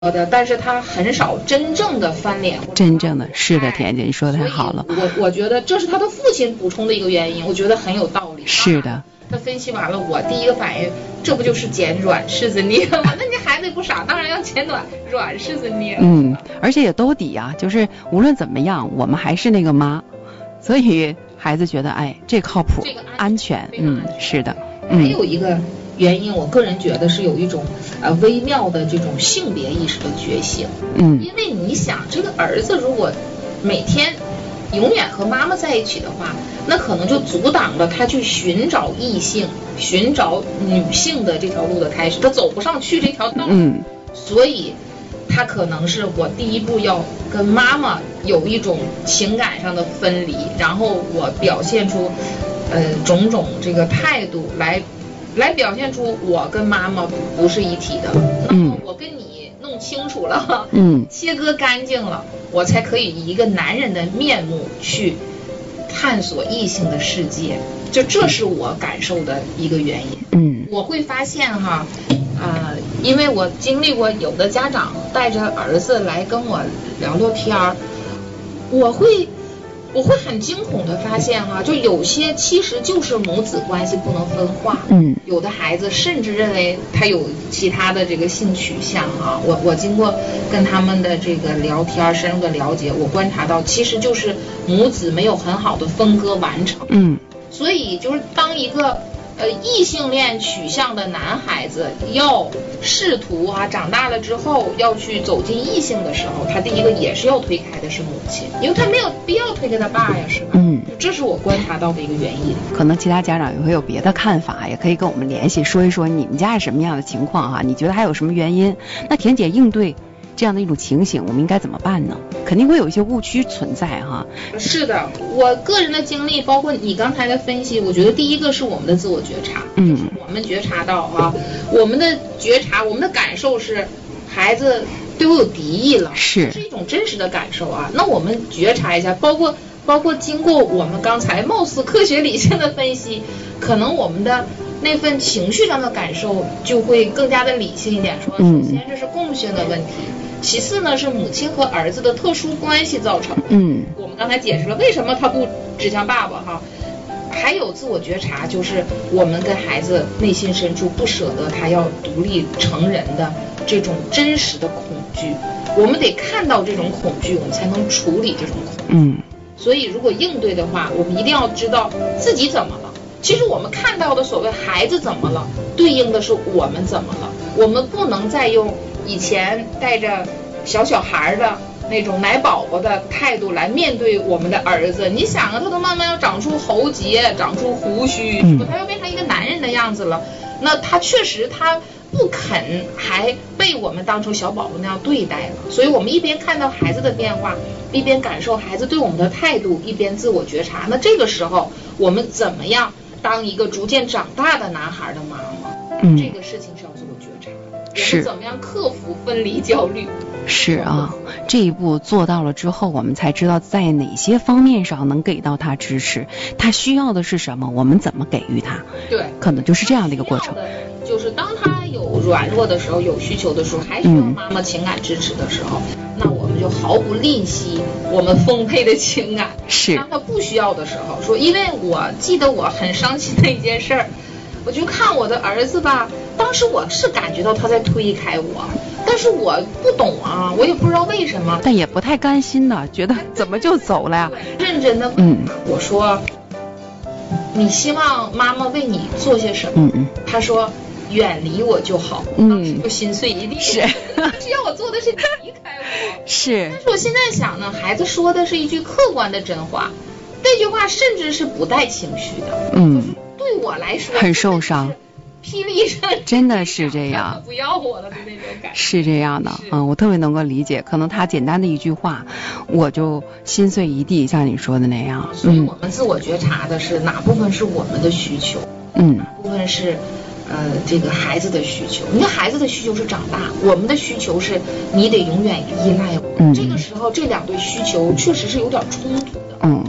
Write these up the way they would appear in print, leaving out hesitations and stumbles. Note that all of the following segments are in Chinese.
但是他很少真正的翻脸。 真正的是的，田姐你说的太好了。 我觉得这是他的父亲补充的一个原因，我觉得很有道理。 是的。 他分析完了，我第一个反应，这不就是捡软柿子捏吗？那你孩子也不傻，当然要捡软柿子捏。 而且也兜底啊，就是无论怎么样，我们还是那个妈，所以孩子觉得这靠谱，这个安全。是的。 还有一个原因，我个人觉得是有一种微妙的这种性别意识的觉醒。因为你想，这个儿子如果每天永远和妈妈在一起的话，那可能就阻挡了他去寻找异性、寻找女性的这条路的开始，他走不上去这条道。所以他可能是我第一步要跟妈妈有一种情感上的分离，然后我表现出种种这个态度来表现出我跟妈妈不是一体的。那么我跟你弄清楚了，切割干净了，我才可以以一个男人的面目去探索异性的世界。这是我感受的一个原因。我会发现因为我经历过有的家长带着儿子来跟我聊聊天儿，我会很惊恐的发现就有些其实就是母子关系不能分化。有的孩子甚至认为他有其他的这个性取向我经过跟他们的这个聊天深入的了解，我观察到其实就是母子没有很好的分割完成。所以就是当一个异性恋取向的男孩子要试图长大了之后要去走进异性的时候，他第一个也是要推开的是母亲，因为他没有必要推开他爸呀，是吧？这是我观察到的一个原因。 可能其他家长也会有别的看法，也可以跟我们联系说一说你们家是什么样的情况你觉得还有什么原因？那田姐应对这样的一种情形，我们应该怎么办呢？肯定会有一些误区存在是的，我个人的经历，包括你刚才的分析，我觉得第一个是我们的自我觉察。我们觉察到我们的觉察，我们的感受是孩子对我有敌意了， 是一种真实的感受那我们觉察一下，包括经过我们刚才貌似科学理性的分析，可能我们的那份情绪上的感受就会更加的理性一点，说首先这是共性的问题，其次呢是母亲和儿子的特殊关系造成。我们刚才解释了为什么他不指向爸爸还有自我觉察，就是我们跟孩子内心深处不舍得他要独立成人的这种真实的恐惧，我们得看到这种恐惧，我们才能处理这种恐惧。所以如果应对的话，我们一定要知道自己怎么了。其实我们看到的所谓孩子怎么了，对应的是我们怎么了。我们不能再用以前带着小孩的那种奶宝宝的态度来面对我们的儿子。你想他都慢慢要长出喉结，长出胡须，他要变成一个男人的样子了，那他确实他不肯还被我们当成小宝宝那样对待了。所以我们一边看到孩子的变化，一边感受孩子对我们的态度，一边自我觉察。那这个时候我们怎么样当一个逐渐长大的男孩的妈妈，这个事情是要自我觉察，我们怎么样克服分离焦虑。 是这一步做到了之后，我们才知道在哪些方面上能给到他支持，他需要的是什么，我们怎么给予他。 对， 可能就是这样的一个过程。 就是当他有软弱的时候，有需求的时候，还需要妈妈情感支持的时候，那我们就毫不吝惜我们丰沛的情感。 是当他不需要的时候说，因为我记得我很伤心的一件事儿，我就看我的儿子吧，当时我是感觉到他在推开我，但是我不懂我也不知道为什么， 但也不太甘心的，觉得怎么就走了呀？ 认真的问我说，你希望妈妈为你做些什么？他说远离我就好。当时就心碎一地。是要我做的是离开我。 是。 但是我现在想呢，孩子说的是一句客观的真话，这句话甚至是不带情绪的。对我来说很受伤。 霹雳声， 真的是这样， 不要我了的那种感觉。 是这样的，我特别能够理解，可能他简单的一句话，我就心碎一地，像你说的那样。 所以我们自我觉察的是哪部分是我们的需求，哪部分是这个孩子的需求。你看孩子的需求是长大，我们的需求是你得永远依赖我。这个时候这两对需求确实是有点冲突的。那么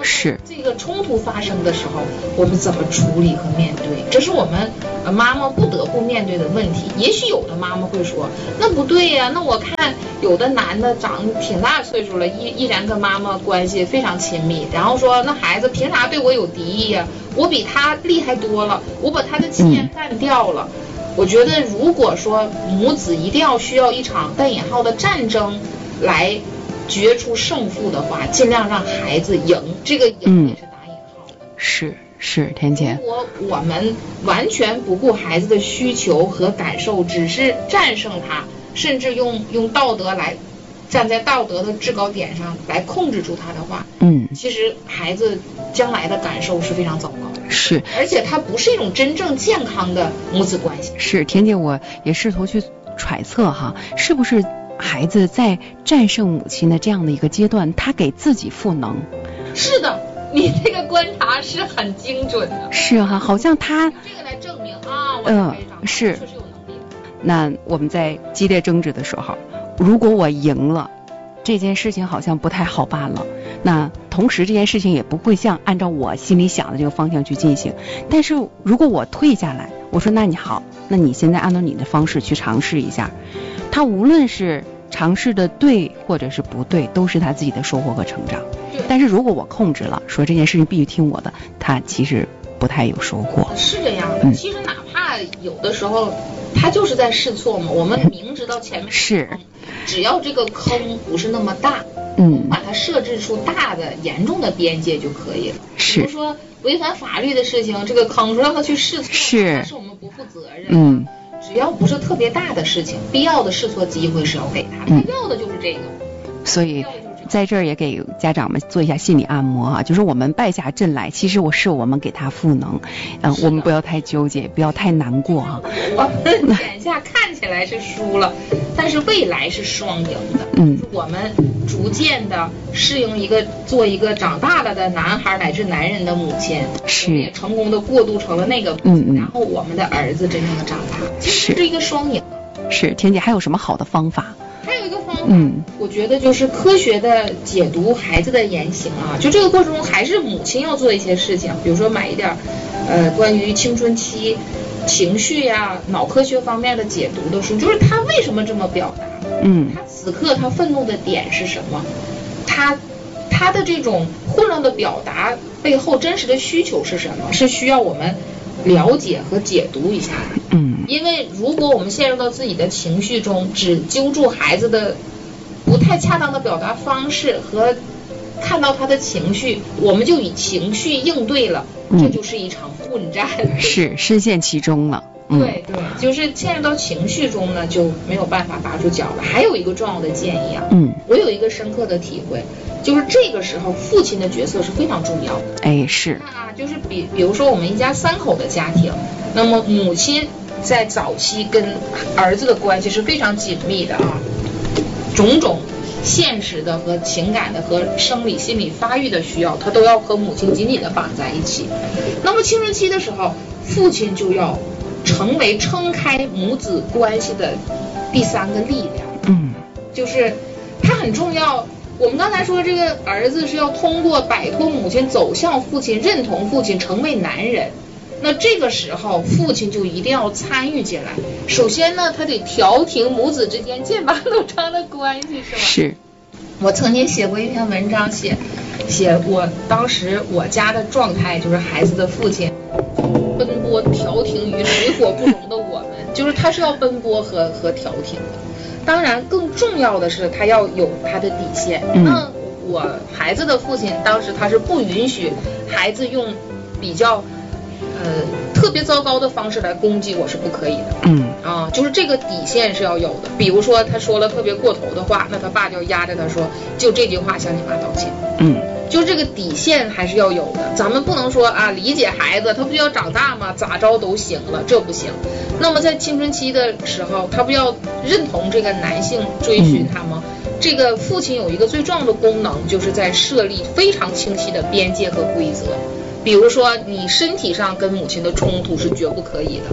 是这个冲突发生的时候，我们怎么处理和面对，这是我们妈妈不得不面对的问题。也许有的妈妈会说，那不对呀，那我看有的男的长挺大岁数了，依然跟妈妈关系非常亲密，然后说那孩子凭啥对我有敌意呀？我比他厉害多了，我把他的钱干掉了。我觉得如果说母子一定要需要一场带引号的战争来决出胜负的话，尽量让孩子赢，这个赢也是打引号的。 是田姐， 如果我们完全不顾孩子的需求和感受，只是战胜他，甚至用道德来站在道德的制高点上来控制住他的话，其实孩子将来的感受是非常糟糕的。 是， 而且它不是一种真正健康的母子关系。 是，田姐，我也试图去揣测哈，是不是孩子在战胜母亲的这样的一个阶段，他给自己赋能？ 是的，你这个观察是很精准的。 是哈，好像他这个来证明啊，我是确实有能力。 那我们在激烈争执的时候，如果我赢了，这件事情好像不太好办了。那同时这件事情也不会像按照我心里想的这个方向去进行。但是如果我退下来，我说那你好，那你现在按照你的方式去尝试一下，他无论是尝试的对或者是不对，都是他自己的收获和成长。但是如果我控制了，说这件事情必须听我的，他其实不太有收获。 是这样的，其实哪怕有的时候他就是在试错嘛，我们明知道前面是， 只要这个坑不是那么大，把它设置出大的严重的边界就可以了。 是， 比如说违反法律的事情，这个坑说让他去试错， 是我们不负责任。只要不是特别大的事情，必要的试错机会是要给他，他要的就是这个。 所以在这儿也给家长们做一下心理按摩啊，就是我们败下阵来，其实我们给他赋能，我们不要太纠结，不要太难过啊。 我们眼下看起来是输了，但是未来是双赢的。我们逐渐的适应做一个长大了的男孩乃至男人的母亲，也成功的过渡成了那个然后我们的儿子真正的长大，是一个双赢。 是，田姐还有什么好的方法？ 还有一个方法，我觉得就是科学的解读孩子的言行啊，就这个过程中还是母亲要做一些事情，比如说买一点关于青春期情绪呀、脑科学方面的解读的书，就是他为什么这么表达，他此刻他愤怒的点是什么，他的这种混乱的表达背后真实的需求是什么，是需要我们了解和解读一下的。因为如果我们陷入到自己的情绪中，只揪住孩子的不太恰当的表达方式和看到他的情绪，我们就以情绪应对了，这就是一场混战， 是深陷其中了。 对，就是陷入到情绪中呢，就没有办法拔出脚了。还有一个重要的建议啊，我有一个深刻的体会，就是这个时候父亲的角色是非常重要的。 是就是比如说我们一家3口的家庭，那么母亲在早期跟儿子的关系是非常紧密的啊，种种现实的和情感的和生理心理发育的需要，他都要和母亲紧紧的绑在一起。那么青春期的时候，父亲就要成为撑开母子关系的第3个力量。就是他很重要。我们刚才说这个儿子是要通过摆脱母亲走向父亲，认同父亲，成为男人，那这个时候父亲就一定要参与进来。首先呢，他得调停母子之间剑拔弩张的关系，是吧？ 是。 我曾经写过一篇文章，写我当时我家的状态，就是孩子的父亲奔波调停于水火不容的我们，就是他是要奔波和调停的。当然更重要的是他要有他的底线。那我孩子的父亲当时他是不允许孩子用比较特别糟糕的方式来攻击我，是不可以的。就是这个底线是要有的。比如说他说了特别过头的话，那他爸就压着他说，就这句话向你妈道歉。就这个底线还是要有的。咱们不能说理解孩子，他不要长大吗？咋着都行了，这不行。那么在青春期的时候，他不要认同这个男性追寻他吗？这个父亲有一个最重要的功能，就是在设立非常清晰的边界和规则。比如说你身体上跟母亲的冲突是绝不可以的，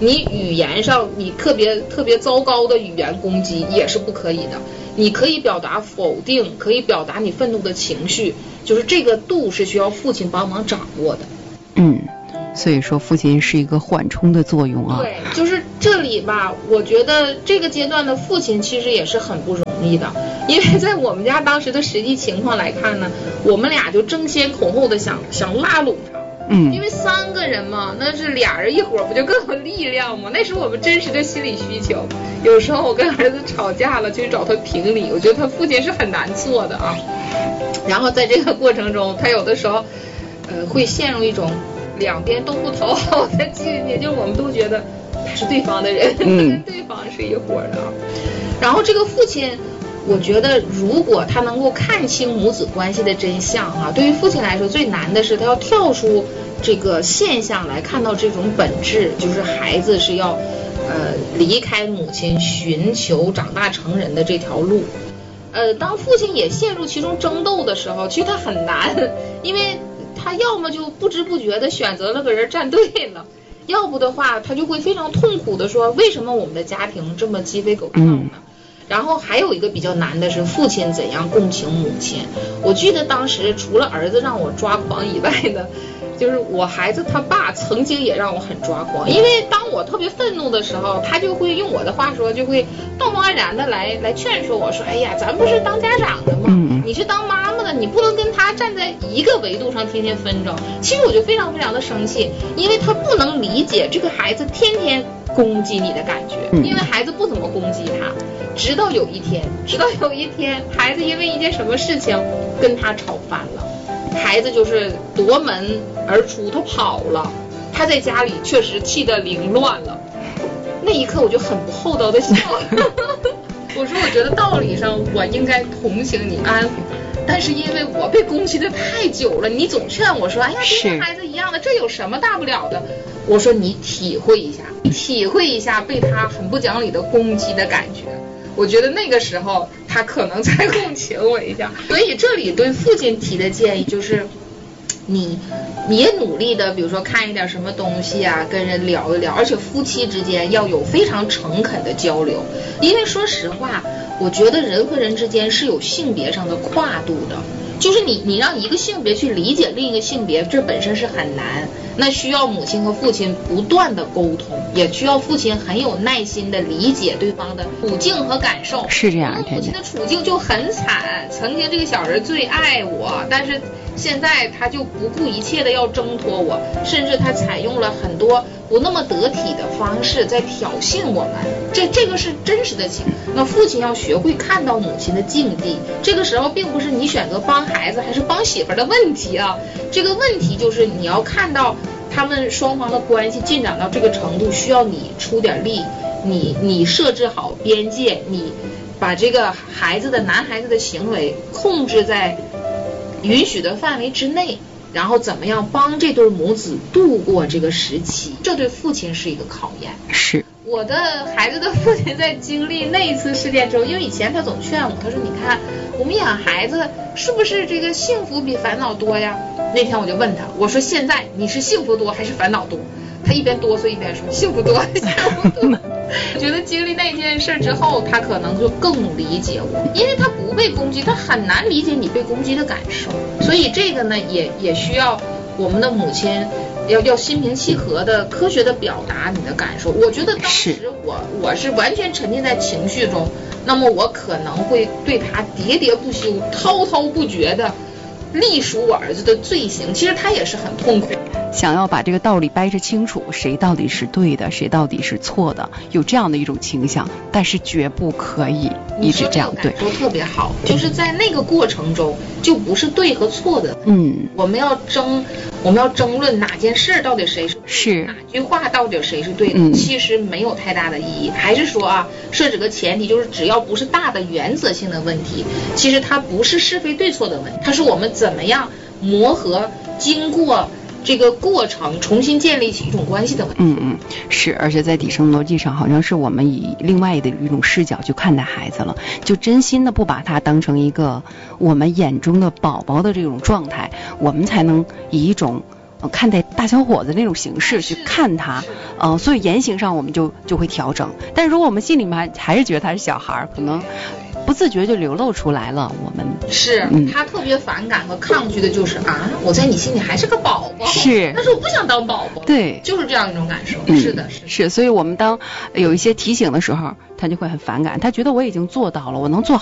你语言上你特别糟糕的语言攻击也是不可以的。你可以表达否定，可以表达你愤怒的情绪，就是这个度是需要父亲帮忙掌握的。 所以说父亲是一个缓冲的作用啊。 对，就是这里吧，我觉得这个阶段的父亲其实也是很不容易的，因为在我们家当时的实际情况来看呢，我们俩就争先恐后的想拉拢他。因为3个人嘛，那是俩人一伙不就更有力量吗？那是我们真实的心理需求。有时候我跟儿子吵架了，去找他评理，我觉得他父亲是很难做的啊。然后在这个过程中，他有的时候会陷入一种两边都不讨好的境界，就是我们都觉得他是对方的人，跟对方是一伙的啊。然后这个父亲，我觉得如果他能够看清母子关系的真相啊，对于父亲来说最难的是他要跳出这个现象来看到这种本质，就是孩子是要离开母亲寻求长大成人的这条路。当父亲也陷入其中争斗的时候，其实他很难，因为他要么就不知不觉的选择了个人站队了，要不的话他就会非常痛苦的说，为什么我们的家庭这么鸡飞狗跳呢？然后还有一个比较难的是父亲怎样共情母亲。我记得当时除了儿子让我抓狂以外呢，就是我孩子他爸曾经也让我很抓狂，因为当我特别愤怒的时候，他就会用我的话说，就会道貌岸然的来劝说我说，哎呀，咱不是当家长的吗？你是当妈妈的，你不能跟他站在一个维度上天天纷争。其实我就非常非常的生气，因为他不能理解这个孩子天天攻击你的感觉，因为孩子不怎么攻击他，直到有一天孩子因为一件什么事情跟他吵翻了，孩子就是夺门而出，他跑了，他在家里确实气得凌乱了。那一刻我就很不厚道的笑了我说我觉得道理上我应该同情你安抚，但是因为我被攻击的太久了，你总劝我说，哎呀，就跟孩子一样的，这有什么大不了的？我说你体会一下被他很不讲理的攻击的感觉，我觉得那个时候他可能才共情我一下。所以这里对父亲提的建议就是，你也努力的，比如说看一点什么东西啊，跟人聊一聊，而且夫妻之间要有非常诚恳的交流。因为说实话，我觉得人和人之间是有性别上的跨度的，就是你让一个性别去理解另一个性别，这本身是很难，那需要母亲和父亲不断的沟通，也需要父亲很有耐心的理解对方的处境和感受。 是这样， 母亲的处境就很惨，曾经这个小人最爱我，但是现在他就不顾一切的要挣脱我，甚至他采用了很多不那么得体的方式在挑衅我们，这个是真实的情况。那父亲要学会看到母亲的境地，这个时候并不是你选择帮孩子还是帮媳妇的问题啊，这个问题就是你要看到他们双方的关系进展到这个程度，需要你出点力，你设置好边界，你把这个男孩子的行为控制在允许的范围之内，然后怎么样帮这对母子度过这个时期，这对父亲是一个考验。是我的孩子的父亲在经历那一次事件之后，因为以前他总劝我，他说你看我们养孩子是不是这个幸福比烦恼多呀？那天我就问他，我说现在你是幸福多还是烦恼多？他一边哆嗦一边说幸福多幸福多我觉得经历那件事之后，他可能就更理解我，因为他不被攻击，他很难理解你被攻击的感受。所以这个呢也需要我们的母亲要心平气和的科学的表达你的感受。我觉得当时我是完全沉浸在情绪中，那么我可能会对他喋喋不休滔滔不绝的隶属我儿子的罪行，其实他也是很痛苦， 想要把这个道理掰扯清楚，谁到底是对的，谁到底是错的，有这样的一种倾向，但是绝不可以一直这样。对， 都特别好，就是在那个过程中就不是对和错的，我们要争论哪件事到底谁是哪句话到底谁是对的，其实没有太大的意义。还是说啊，设置个前提，就是只要不是大的原则性的问题，其实它不是是非对错的问题，它是我们怎么样磨合，经过这个过程重新建立起一种关系的问题。 是，而且在底层逻辑上，好像是我们以另外的一种视角去看待孩子了，就真心的不把他当成一个我们眼中的宝宝的这种状态，我们才能以一种看待大小伙子那种形式去看他，所以言行上我们就会调整。但如果我们心里面还是觉得他是小孩，可能不自觉就流露出来了。我们是他特别反感和抗拒的就是我在你心里还是个宝宝， 是， 但是我不想当宝宝， 对， 就是这样一种感受。是的， 是，所以我们当有一些提醒的时候，他就会很反感，他觉得我已经做到了，我能做好